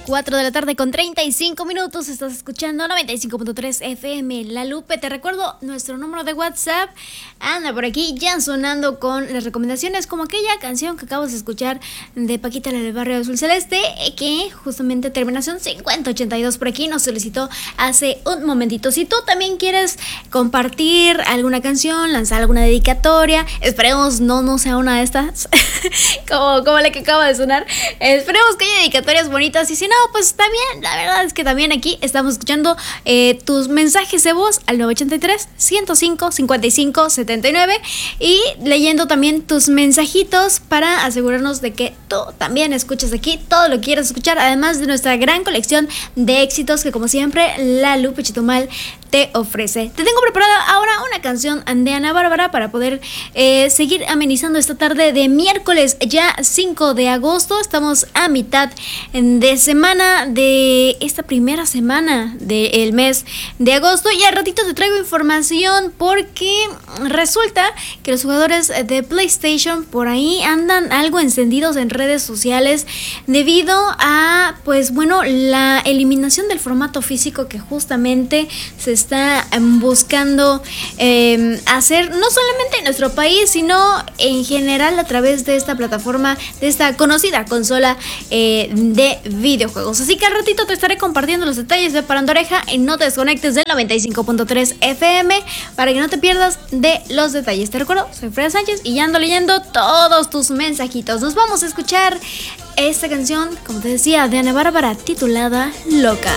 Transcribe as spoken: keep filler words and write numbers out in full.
cuatro de la tarde con treinta y cinco minutos. Estás escuchando noventa y cinco punto tres F M La Lupe. Te recuerdo nuestro número de WhatsApp. Anda por aquí ya sonando con las recomendaciones, como aquella canción que acabas de escuchar de Paquita, la del barrio Azul Celeste, que justamente terminación cincuenta ochenta y dos por aquí nos solicitó hace un momentito. Si tú también quieres compartir alguna canción, lanzar alguna dedicatoria, esperemos no, no sea una de estas como, como la que acaba de sonar. Esperemos que haya dedicatorias bonitas, y si no, pues también, la verdad es que también aquí estamos escuchando eh, tus mensajes de voz al nueve ochenta y tres, ciento cinco, cincuenta y cinco, setenta y nueve, y leyendo también tus mensajitos para asegurarnos de que tú también escuchas aquí todo lo que quieras escuchar, además de nuestra gran colección de éxitos que, como siempre, La Lupe Chetumal te ofrece. Te tengo preparada ahora una canción de Ana Bárbara para poder eh, seguir amenizando esta tarde de miércoles, ya cinco de agosto. Estamos a mitad de semana de esta primera semana del mes de agosto, y al ratito te traigo información porque resulta que los jugadores de PlayStation por ahí andan algo encendidos en redes sociales debido a, pues bueno, la eliminación del formato físico que justamente se está buscando eh, hacer no solamente en nuestro país, sino en general a través de esta plataforma, de esta conocida consola eh, de videojuegos. Así que al ratito te estaré compartiendo los detalles de Parando Oreja, y no te desconectes del noventa y cinco punto tres F M para que no te pierdas de los detalles. Te recuerdo, soy Freda Sánchez y ya ando leyendo todos tus mensajitos. Nos vamos a escuchar esta canción, como te decía, de Ana Bárbara, titulada Loca.